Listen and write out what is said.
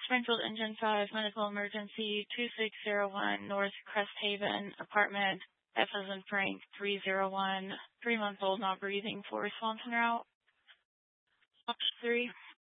Springfield Engine 5, medical emergency 2601 North Cresthaven, apartment F as in Frank 301, 3-month-old not breathing for Swanson route. Box 3.